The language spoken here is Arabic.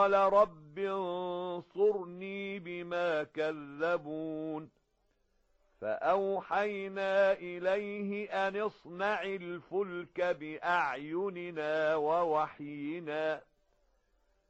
قال رب انصرني بما كذبون فأوحينا إليه أن اصنع الفلك بأعيننا ووحينا